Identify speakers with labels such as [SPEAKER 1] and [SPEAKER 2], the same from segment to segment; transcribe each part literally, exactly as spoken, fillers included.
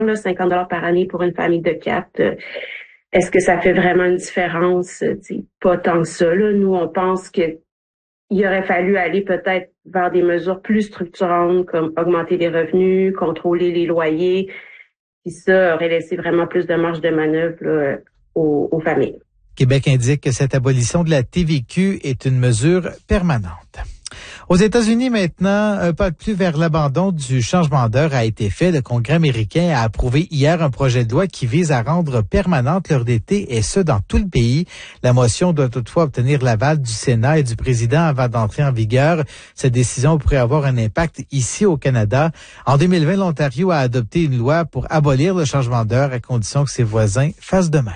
[SPEAKER 1] là, cinquante dollars par année pour une famille de quatre. Euh, est-ce que ça fait vraiment une différence? T'sais, pas tant que ça. Là. Nous, on pense que il aurait fallu aller peut-être vers des mesures plus structurantes, comme augmenter les revenus, contrôler les loyers. Puis ça aurait laissé vraiment plus de marge de manœuvre là, aux, aux familles.
[SPEAKER 2] Québec indique que cette abolition de la T V Q est une mesure permanente. Aux États-Unis maintenant, un pas de plus vers l'abandon du changement d'heure a été fait. Le Congrès américain a approuvé hier un projet de loi qui vise à rendre permanente l'heure d'été et ce, dans tout le pays. La motion doit toutefois obtenir l'aval du Sénat et du président avant d'entrer en vigueur. Cette décision pourrait avoir un impact ici au Canada. En deux mille vingt, l'Ontario a adopté une loi pour abolir le changement d'heure à condition que ses voisins fassent de même.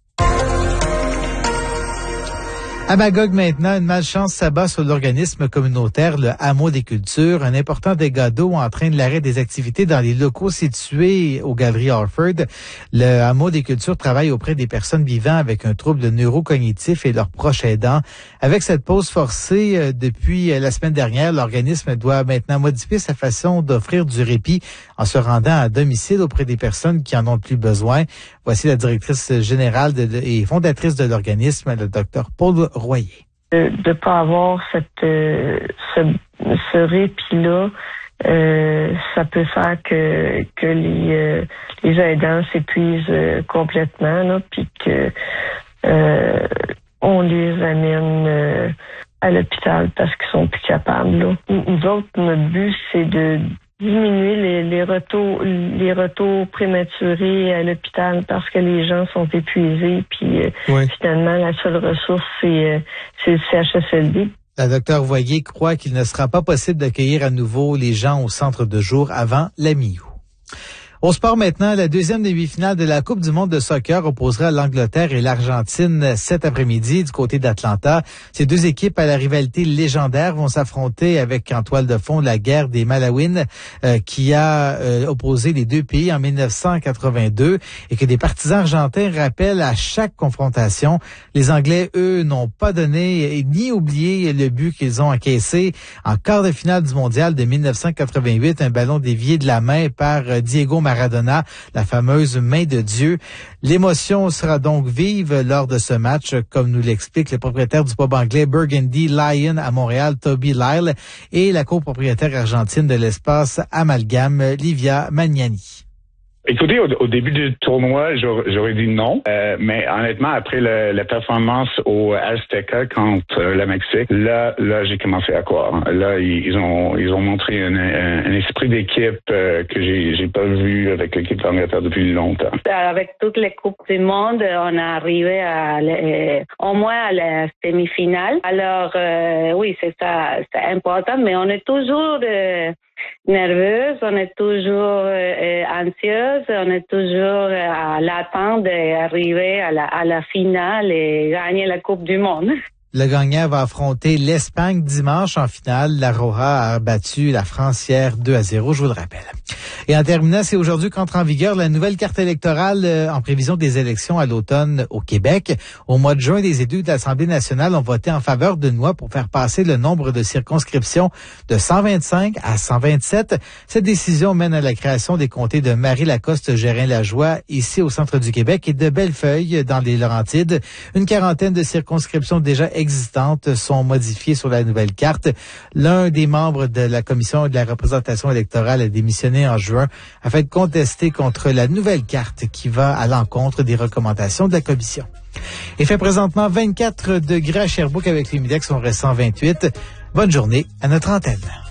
[SPEAKER 2] À Magog maintenant, une malchance s'abat sur l'organisme communautaire, le Hameau des Cultures. Un important dégât d'eau entraîne l'arrêt des activités dans les locaux situés aux Galeries Orford. Le Hameau des Cultures travaille auprès des personnes vivant avec un trouble neurocognitif et leurs proches aidants. Avec cette pause forcée euh, depuis la semaine dernière, l'organisme doit maintenant modifier sa façon d'offrir du répit en se rendant à domicile auprès des personnes qui en ont le plus besoin. Voici la directrice générale de, de, et fondatrice de l'organisme, le docteur Paul Royer.
[SPEAKER 3] De ne pas avoir cette, euh, ce, ce répit-là, euh, ça peut faire que, que les, euh, les aidants s'épuisent euh, complètement, là, puis que euh, on les amène euh, à l'hôpital parce qu'ils sont plus capables. Là. Nous autres, notre but, c'est de diminuer les, les retours les retours prématurés à l'hôpital parce que les gens sont épuisés puis euh, oui. Finalement la seule ressource c'est, euh, c'est le C H S L D.
[SPEAKER 2] La docteure Voyer croit qu'il ne sera pas possible d'accueillir à nouveau les gens au centre de jour avant la mi-août. Au sport maintenant, la deuxième demi-finale de la Coupe du monde de soccer opposera l'Angleterre et l'Argentine cet après-midi du côté d'Atlanta. Ces deux équipes à la rivalité légendaire vont s'affronter avec en toile de fond la guerre des Malawines euh, qui a euh, opposé les deux pays en dix-neuf cent quatre-vingt-deux et que des partisans argentins rappellent à chaque confrontation. Les Anglais, eux, n'ont pas donné ni oublié le but qu'ils ont encaissé en quart de finale du mondial de dix-neuf cent quatre-vingt-huit, un ballon dévié de la main par euh, Diego Maradona, la fameuse main de Dieu. L'émotion sera donc vive lors de ce match, comme nous l'explique le propriétaire du pub anglais Burgundy Lion à Montréal, Toby Lyle, et la copropriétaire argentine de l'espace Amalgame, Livia Magnani.
[SPEAKER 4] Écoutez, au, au début du tournoi, j'aurais, j'aurais dit non, euh, mais honnêtement, après le, la performance au Azteca contre euh, le Mexique, là, là, j'ai commencé à croire. Là, ils, ils ont, ils ont montré un, un, un esprit d'équipe euh, que j'ai, j'ai pas vu avec l'équipe d'Angleterre depuis longtemps.
[SPEAKER 5] Avec toutes les coupes du monde, on est arrivé à, euh, au moins à la demi-finale. Alors, euh, oui, c'est ça, c'est important, mais on est toujours euh, nerveuse, on est toujours euh, anxieuse, on est toujours à l'attente d'arriver à la, à la finale et gagner la Coupe du Monde.
[SPEAKER 2] Le gagnant va affronter l'Espagne dimanche en finale. La Roja a battu la France hier deux à zéro, je vous le rappelle. Et en terminant, c'est aujourd'hui qu'entre en vigueur la nouvelle carte électorale euh, en prévision des élections à l'automne au Québec. Au mois de juin, les élus de l'Assemblée nationale ont voté en faveur d'une loi pour faire passer le nombre de circonscriptions de cent vingt-cinq à cent vingt-sept. Cette décision mène à la création des comtés de Marie-Lacoste-Gérin-Lajoie, ici au centre du Québec, et de Bellefeuille, dans les Laurentides. Une quarantaine de circonscriptions déjà existantes sont modifiées sur la nouvelle carte. L'un des membres de la commission de la représentation électorale a démissionné en juin afin de contester contre la nouvelle carte qui va à l'encontre des recommandations de la commission. Il fait présentement vingt-quatre degrés à Sherbrooke avec l'humidex, on reste cent vingt-huit. Bonne journée à notre antenne.